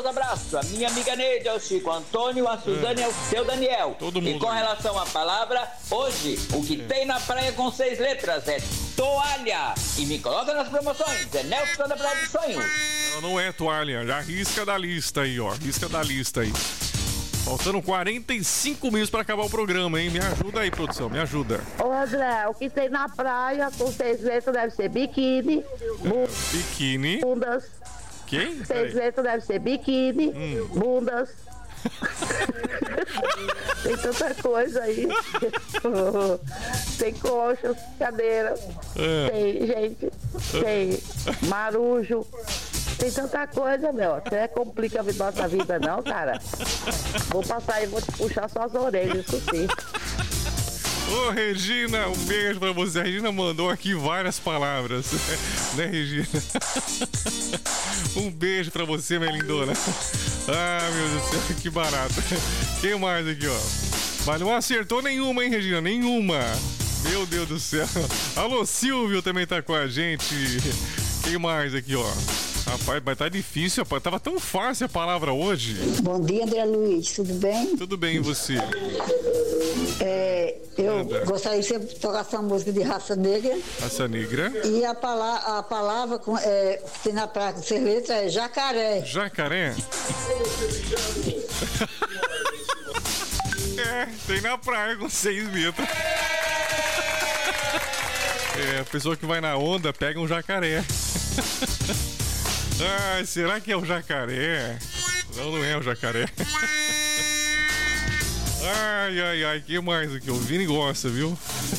meus abraços. A minha amiga Neide, ao Chico Antônio, a Suzane e ao seu Daniel. Todo mundo. E com relação à palavra, hoje, o que tem na praia com 6 letras é toalha. E me coloca nas promoções. É Nelson da Praia dos Sonhos. Não é toalha. Já risca da lista aí, ó. Risca da lista aí. Faltando 45 minutos pra acabar o programa, hein? Me ajuda aí, produção, me ajuda. Ô, André, o que tem na praia com 6 letras deve ser biquíni. Biquíni. Bundas. Quem? 6 letras deve ser biquíni. Bundas. Tem tanta coisa aí. Tem coxas, cadeiras. Tem, gente. Tem marujo. Tem tanta coisa, meu. Até complica a nossa vida, não, cara. Vou passar aí, vou te puxar suas orelhas, isso sim. Ô, Regina, um beijo pra você. A Regina mandou aqui várias palavras. Né, Regina? Um beijo pra você, minha lindona. Ah, meu Deus do céu, que barato. Quem mais aqui, ó? Mas não acertou nenhuma, hein, Regina? Nenhuma. Meu Deus do céu. Alô, Silvio também tá com a gente. Quem mais aqui, ó? Rapaz, mas tá difícil, rapaz. Tava tão fácil a palavra hoje. Bom dia, André Luiz. Tudo bem? Tudo bem, e você? Eu gostaria de você tocar essa música de Raça Negra. Raça Negra. E a palavra que tem na praia com 6 letras é jacaré. Jacaré? Tem na praia com 6 letras. A pessoa que vai na onda pega um jacaré. Ai, será que é o jacaré? Não, não é o jacaré. Ai, que mais aqui? O Vini gosta, viu?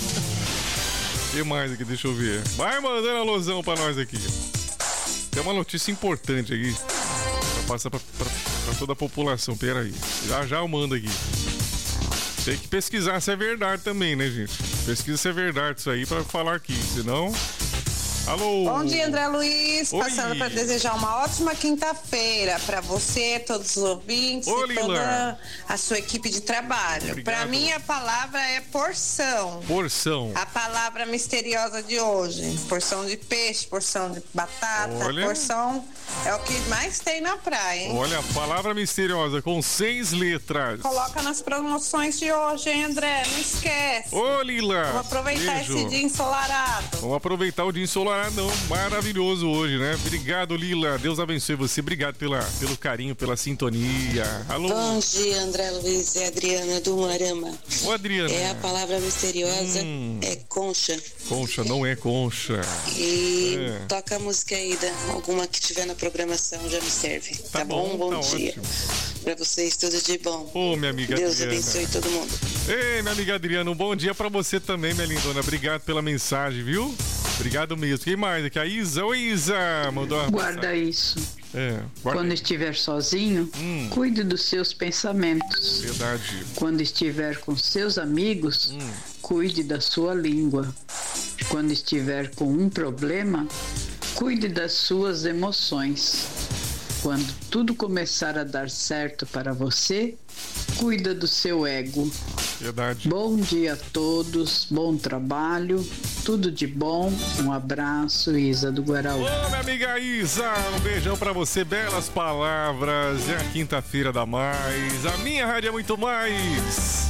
Que mais aqui? Deixa eu ver. Vai mandando alusão pra nós aqui. Tem uma notícia importante aqui pra passar pra toda a população. Pera aí. Já eu mando aqui. Tem que pesquisar se é verdade também, né, gente? Pesquisa se é verdade isso aí pra falar aqui, senão... Alô! Bom dia, André Luiz. Oi. Passando para desejar uma ótima quinta-feira para você, todos os ouvintes e toda a sua equipe de trabalho. Para mim, a palavra é porção. Porção. A palavra misteriosa de hoje. Porção de peixe, porção de batata. Olha. Porção é o que mais tem na praia, hein? Olha, a palavra misteriosa com 6 letras. Coloca nas promoções de hoje, hein, André? Não esquece. Ô, Lila! Vamos aproveitar beijo. esse dia ensolarado. Vamos aproveitar o dia ensolarado, maravilhoso hoje, né? Obrigado, Lila. Deus abençoe você. Obrigado pelo carinho, pela sintonia. Alô? Bom dia, André Luiz. É a Adriana do Moarama. Ô, Adriana. A palavra misteriosa é concha. Concha, não é concha. E toca a música aí, alguma que tiver na programação já me serve. Tá bom? Bom dia. Ótimo. Pra vocês, tudo de bom. Ô, minha amiga Deus Adriana. abençoe todo mundo. Ei, minha amiga Adriana, um bom dia pra você também, minha lindona. Obrigado pela mensagem, viu? Obrigado mesmo. Quem mais aqui? A Isa. Oi, Isa. Mandou uma Guarda isso. Guarda. Quando estiver sozinho, cuide dos seus pensamentos. Verdade. Quando estiver com seus amigos, cuide da sua língua. Quando estiver com um problema, cuide das suas emoções. Quando tudo começar a dar certo para você, cuida do seu ego. Verdade. Bom dia a todos, bom trabalho, tudo de bom, um abraço, Isa do Guaraú. Ô, minha amiga Isa, um beijão pra você, belas palavras, é a quinta-feira da Mais, a minha rádio é muito mais.